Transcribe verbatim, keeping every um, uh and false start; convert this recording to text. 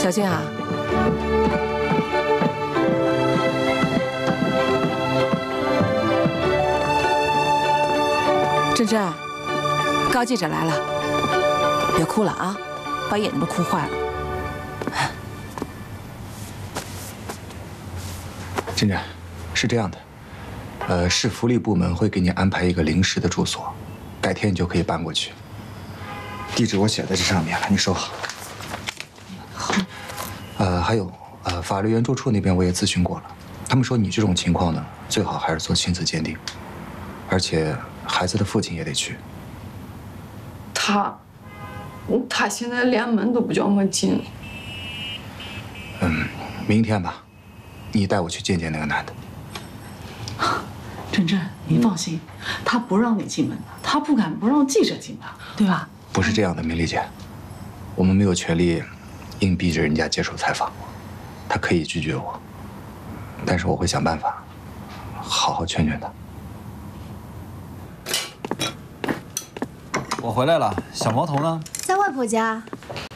小静啊，珍珍，高记者来了，别哭了啊，把眼睛都哭坏了。 珍珍，是这样的，呃，市福利部门会给你安排一个临时的住所，改天你就可以搬过去。地址我写在这上面了，你收好。好。呃，还有，呃，法律援助处那边我也咨询过了，他们说你这种情况呢，最好还是做亲子鉴定，而且孩子的父亲也得去。 他，他现在连门都不叫我进。 嗯，明天吧，你带我去见见那个男的。 珍珍，你放心，他不让你进门的，他不敢不让记者进的，对吧？ 不是这样的，明丽姐，我们没有权利硬逼着人家接受采访，他可以拒绝我，但是我会想办法，好好劝劝他。 我回来了，小毛头呢？ 在外婆家。